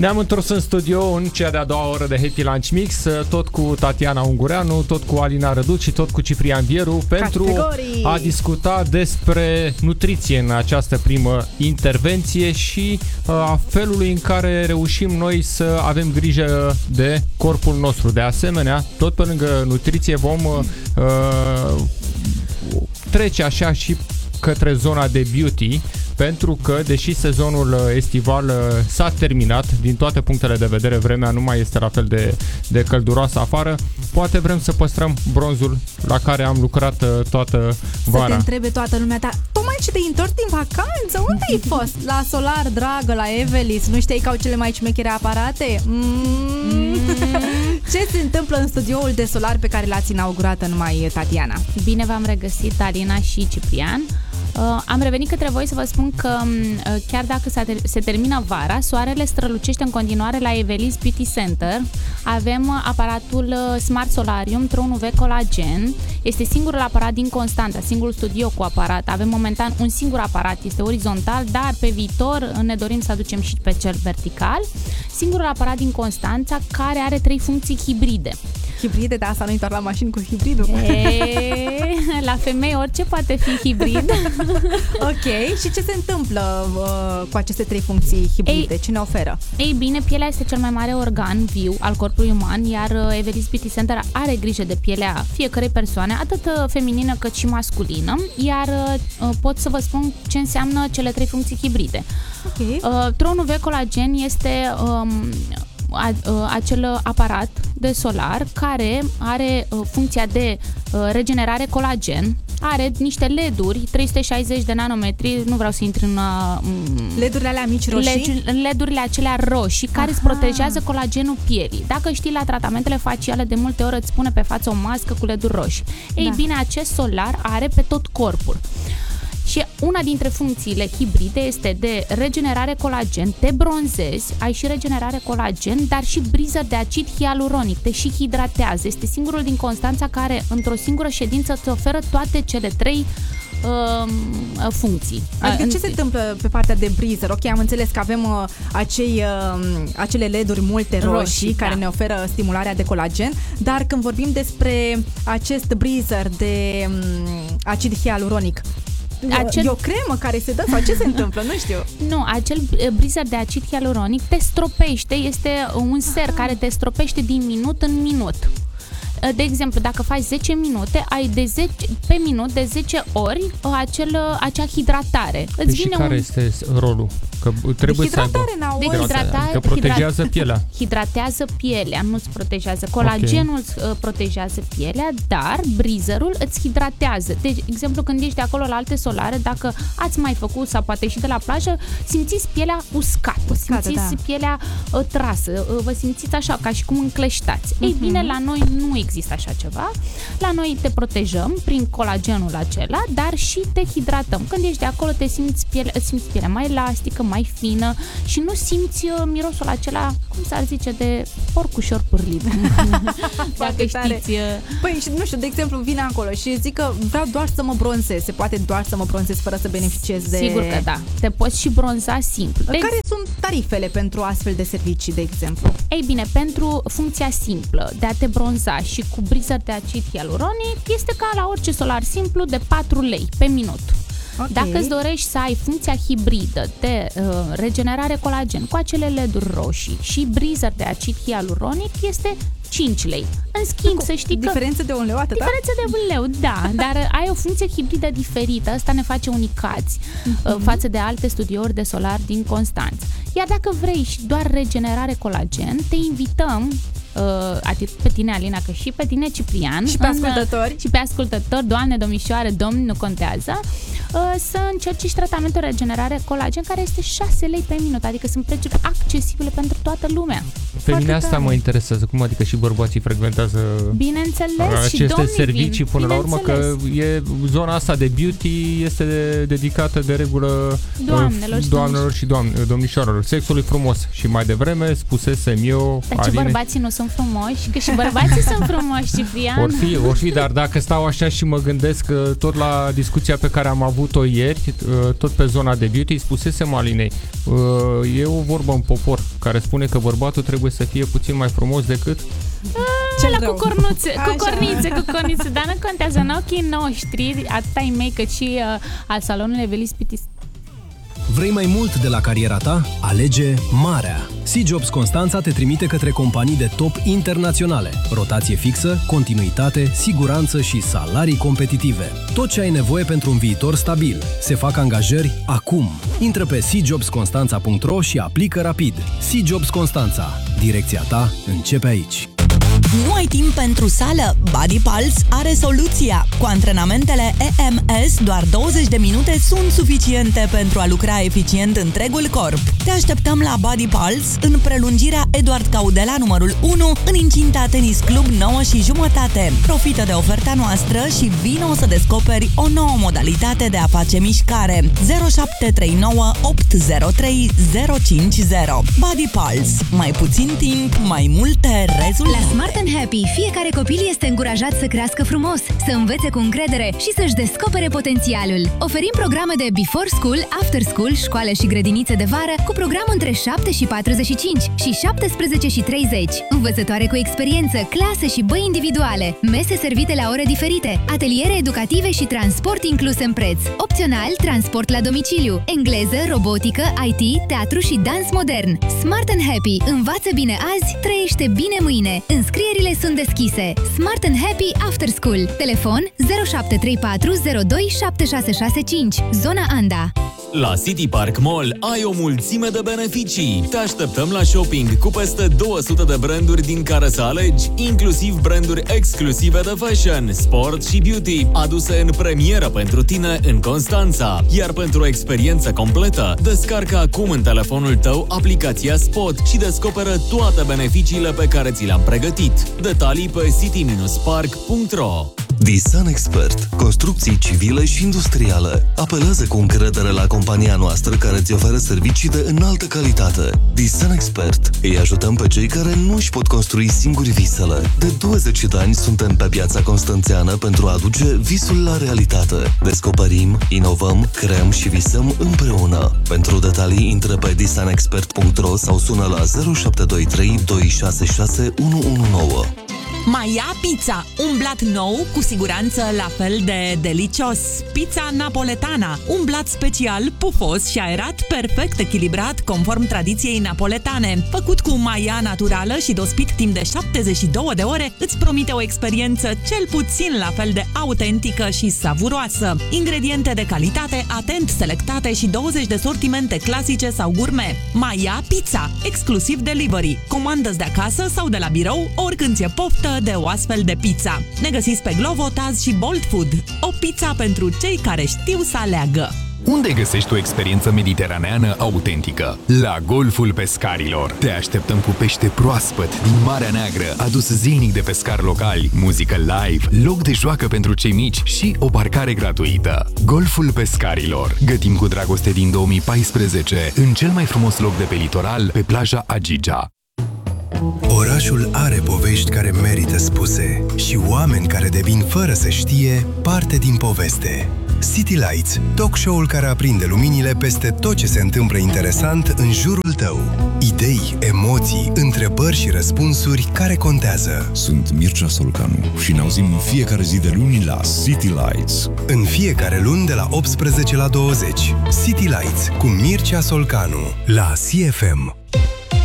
Ne-am întors în studio în cea de-a doua oră de Happy Lunch Mix, tot cu Tatiana Ungureanu, tot cu Alina Răduț și tot cu Ciprian Vieru pentru a discuta despre nutriție în această primă intervenție și a felului în care reușim noi să avem grijă de corpul nostru. De asemenea, tot pe lângă nutriție vom trece așa și către zona de beauty, pentru că, deși sezonul estival s-a terminat, din toate punctele de vedere, vremea nu mai este la fel de călduroasă afară, poate vrem să păstrăm bronzul la care am lucrat toată vara. Să te întrebe toată lumea, dar tocmai ce te-ai întors din vacanță? Unde ai fost? La Solar, dragă, la Evelis? Nu știai că au cele mai șmechere aparate? Ce se întâmplă în studioul de Solar pe care l-ați inaugurat în mai, Tatiana? Bine v-am regăsit, Alina și Ciprian. Am revenit către voi să vă spun că chiar dacă se termină vara, soarele strălucește în continuare la Evelis Beauty Center. Avem aparatul Smart Solarium Tron UV Collagen. Este singurul aparat din Constanța, singurul studio cu aparat. Avem momentan un singur aparat, este orizontal, dar pe viitor ne dorim să aducem și pe cel vertical. Singurul aparat din Constanța care are 3 funcții hibride. Hibride, de asta nu-i doar la mașini cu hibridul. La femei orice poate fi hibrid. Ok, și ce se întâmplă cu aceste 3 funcții hibride? Ce ne oferă? Ei bine, pielea este cel mai mare organ viu al corpului uman, iar Evelis Beauty Center are grijă de pielea fiecărei persoane, atât feminină cât și masculină, iar pot să vă spun ce înseamnă cele 3 funcții hibride. Okay. Tron UV Collagen este acel aparat de solar care are funcția de regenerare colagen, are niște LED-uri 360 de nanometri, nu vreau să intru în LED-urile alea mici roșii? LED-urile acelea roșii care îți protejează colagenul pielii. Dacă știi, la tratamentele faciale de multe ori îți pune pe față o mască cu LED-uri roșii. Ei bine, acest solar are pe tot corpul. Și una dintre funcțiile hibride este de regenerare colagen, te bronzezi, ai și regenerare colagen, dar și briză de acid hialuronic, te și hidratează. Este singurul din Constanța care într-o singură ședință îți oferă toate cele 3 funcții. Adică ce se întâmplă pe partea de breezer? Ok, am înțeles că avem acele LED-uri multe roșii care ne oferă stimularea de colagen, dar când vorbim despre acest breezer de acid hialuronic, e o cremă care se dă sau ce se întâmplă? Nu știu. Nu, acel breezer de acid hialuronic te stropește, este un ser care te stropește din minut în minut. De exemplu, dacă faci 10 minute, ai pe minut de 10 ori acea hidratare. Deci și care este rolul? Că trebuie să aibă hidratare, că protejează pielea. Hidratează pielea, nu îți protejează. Colagenul îți protejează pielea, dar breezerul îți hidratează. De exemplu, când ești de acolo la alte solare, dacă ați mai făcut sau poate și de la plajă, simțiți pielea uscată, simțiți pielea trasă, vă simțiți așa, ca și cum încleștați. Ei bine, la noi nu există așa ceva. La noi te protejăm prin colagenul acela, dar și te hidratăm. Când ești de acolo, îți simți pielea mai elastică, mai fină și nu simți mirosul acela, cum s-ar zice, de porc ușor pârlit. Dacă știți. Păi, nu știu, de exemplu, vin acolo și zic că vreau doar să mă bronzez. Se poate doar să mă bronzez fără să beneficiez de... Sigur că da. Te poți și bronza simplu. Care sunt tarifele pentru astfel de servicii, de exemplu? Ei bine, pentru funcția simplă de a te bronza și cu breezer de acid hialuronic este ca la orice solar simplu de 4 lei pe minut. Okay. Dacă îți dorești să ai funcția hibridă de regenerare colagen cu acele LED-uri roșii și breezer de acid hialuronic, este 5 lei. În schimb, să știi că... Diferență de 1 leu, atâta? Diferență de 1 leu, da, dar ai o funcție hibridă diferită. Asta ne face unicați față de alte studiouri de solar din Constanța. Iar dacă vrei și doar regenerare colagen, te invităm atât pe tine, Alina, cât și pe tine, Ciprian, și pe ascultători. Și pe ascultători, doamne, domnișoare, domni, nu contează, să încerci și tratamentul regenerare colagen, care este 6 lei pe minut, adică sunt prețuri accesibile pentru toată lumea. Pe mine asta mă interesează, cum adică și bărbații frecventează aceste servicii până la urmă, că e zona asta de beauty este dedicată de regulă doamnelor și domnișoarelor, sexului frumos. Și mai devreme spusesem eu, dar ce bărbații nu sunt frumoși? Că și bărbații sunt frumoși, Ciprian. Or fi, dar dacă stau așa și mă gândesc tot la discuția pe care am avut avut-o ieri, tot pe zona de beauty, spusesem Alinei, e o vorbă în popor care spune că bărbatul trebuie să fie puțin mai frumos decât... Cu cornițe, dar nu contează în ochii noștri, atât ai mei cât și al salonului Evelis Pitis. Vrei mai mult de la cariera ta? Alege Marea. C-Jobs Constanța te trimite către companii de top internaționale. Rotație fixă, continuitate, siguranță și salarii competitive. Tot ce ai nevoie pentru un viitor stabil. Se fac angajări acum. Intră pe cjobsconstanța.ro și aplică rapid. C-Jobs Constanța. Direcția ta începe aici. Nu ai timp pentru sală? Body Pulse are soluția. Cu antrenamentele EMS, doar 20 de minute sunt suficiente pentru a lucra eficient întregul corp. Te așteptăm la Body Pulse în prelungirea Eduard Caudela numărul 1 în incinta Tenis Club 9:30. Profită de oferta noastră și vino să descoperi o nouă modalitate de a face mișcare. 0739 803 050. Body Pulse. Mai puțin timp, mai multe rezultate. La Smart & Happy, fiecare copil este încurajat să crească frumos, să învețe cu încredere și să-și descopere potențialul. Oferim programe de Before School, After School, școală și grădinițe de vară cu program între 7 și 45 și 17 și 30. Învățătoare cu experiență, clase și băi individuale, mese servite la ore diferite, ateliere educative și transport inclus în preț. Opțional, transport la domiciliu, engleză, robotică, IT, teatru și dans modern. Smart & Happy. Învață bine azi, trăiește bine mâine. Înscrierile sunt deschise. Smart & Happy After School. Telefon 0734 02 7665. Zona Anda. La City Park Mall ai o mulțime de beneficii. Te așteptăm la shopping cu peste 200 de branduri din care să alegi, inclusiv branduri exclusive de fashion, sport și beauty, aduse în premieră pentru tine în Constanța. Iar pentru o experiență completă, descarcă acum în telefonul tău aplicația Spot și descoperă toate beneficiile pe care ți le-am pregătit. Detalii pe city-park.ro. Design Expert, construcții civile și industriale. Apelează cu încredere la compania noastră care îți oferă servicii de înaltă calitate. Design Expert. Îi ajutăm pe cei care nu își pot construi singuri visele. De 20 de ani suntem pe piața constanțeană pentru a aduce visul la realitate. Descoperim, inovăm, creăm și visăm împreună. Pentru detalii intră pe designexpert.ro sau sună la 0723 266 119. Maia Pizza, un blat nou, cu siguranță la fel de delicios. Pizza napoletana, un blat special, pufos și aerat, perfect echilibrat, conform tradiției napoletane. Făcut cu maia naturală și dospit timp de 72 de ore, îți promite o experiență cel puțin la fel de autentică și savuroasă. Ingrediente de calitate, atent selectate și 20 de sortimente clasice sau gourmet. Maia Pizza, exclusiv delivery. Comandă-ți de acasă sau de la birou, oricând ți-e poftă de o astfel de pizza. Ne găsiți pe Glovo, Taz și Bolt Food. O pizza pentru cei care știu să aleagă. Unde găsești o experiență mediteraneană autentică? La Golful Pescarilor. Te așteptăm cu pește proaspăt din Marea Neagră, adus zilnic de pescari locali, muzică live, loc de joacă pentru cei mici și o parcare gratuită. Golful Pescarilor. Gătim cu dragoste din 2014 în cel mai frumos loc de pe litoral, pe plaja Agigea. Orașul are povești care merită spuse și oameni care devin fără să știe parte din poveste. City Lights, talk show-ul care aprinde luminile peste tot ce se întâmplă interesant în jurul tău. Idei, emoții, întrebări și răspunsuri care contează. Sunt Mircea Solcanu și ne auzim în fiecare zi de luni la City Lights. În fiecare luni de la 18 la 20. City Lights cu Mircea Solcanu la CFM.